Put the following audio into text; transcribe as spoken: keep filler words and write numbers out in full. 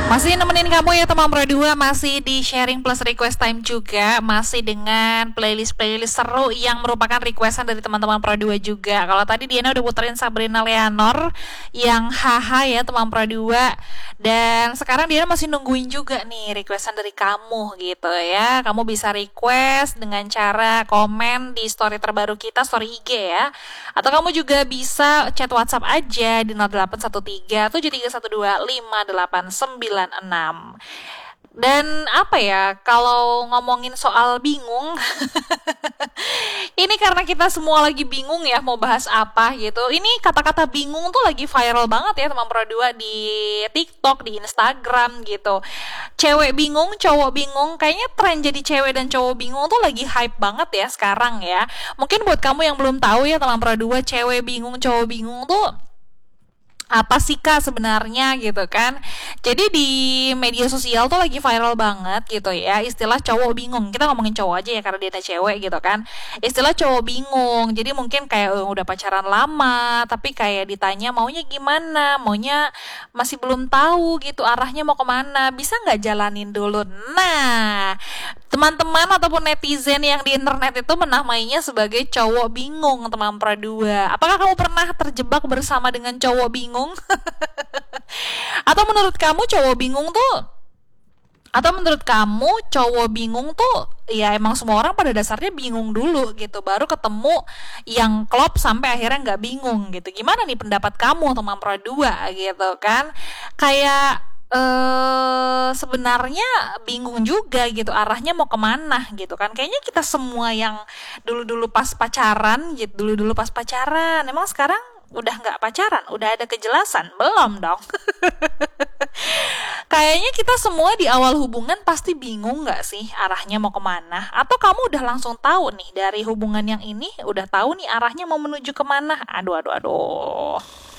Masih nemenin kamu ya teman Pro dua, masih di sharing plus request time juga, masih dengan playlist-playlist seru yang merupakan requestan dari teman-teman Pro dua juga. Kalau tadi Diana udah puterin Sabrina Leonor yang haha ya teman Pro dua, dan sekarang Diana masih nungguin juga nih requestan dari kamu gitu ya. Kamu bisa request dengan cara komen di story terbaru kita, story I G ya. Atau kamu juga bisa chat WhatsApp aja di nol delapan satu tiga tujuh tiga satu dua lima delapan sembilan enam. Dan apa ya, kalau ngomongin soal bingung ini karena kita semua lagi bingung ya mau bahas apa gitu. Ini kata-kata bingung tuh lagi viral banget ya teman Pro dua di TikTok, di Instagram gitu. Cewek bingung, cowok bingung. Kayaknya tren jadi cewek dan cowok bingung tuh lagi hype banget ya sekarang ya. Mungkin buat kamu yang belum tahu ya teman Pro dua, cewek bingung, cowok bingung tuh apa sih kak sebenarnya gitu kan. Jadi di media sosial tuh lagi viral banget gitu ya istilah cowok bingung. Kita ngomongin cowok aja ya karena dia ada cewek gitu kan. Istilah cowok bingung, jadi mungkin kayak uh, udah pacaran lama tapi kayak ditanya maunya gimana, maunya masih belum tahu gitu arahnya mau kemana, bisa nggak jalanin dulu. Nah, teman-teman ataupun netizen yang di internet itu menamainya sebagai cowok bingung teman Pro dua. Apakah kamu pernah terjebak bersama dengan cowok bingung? Atau menurut kamu cowok bingung tuh Atau menurut kamu cowok bingung tuh ya emang semua orang pada dasarnya bingung dulu gitu, baru ketemu yang klop sampai akhirnya nggak bingung gitu. Gimana nih pendapat kamu teman Pro dua gitu kan? Kayak eh sebenarnya bingung juga gitu arahnya mau kemana gitu kan. Kayaknya kita semua yang dulu-dulu pas pacaran gitu, dulu-dulu pas pacaran, emang sekarang udah nggak pacaran, udah ada kejelasan belum dong? Kayaknya kita semua di awal hubungan pasti bingung nggak sih arahnya mau kemana? Atau kamu udah langsung tahu nih dari hubungan yang ini udah tahu nih arahnya mau menuju kemana? Aduh aduh aduh.